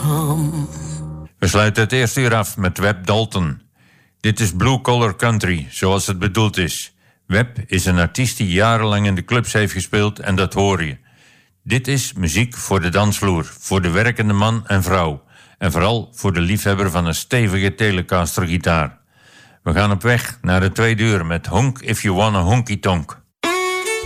come. We sluiten het eerste uur af met Webb Dalton. Dit is Blue Collar Country, zoals het bedoeld is. Webb is een artiest die jarenlang in de clubs heeft gespeeld en dat hoor je. Dit is muziek voor de dansvloer, voor de werkende man en vrouw. En vooral voor de liefhebber van een stevige Telecaster gitaar. We gaan op weg naar de tweede uur met Honk If You Wanna Honky Tonk.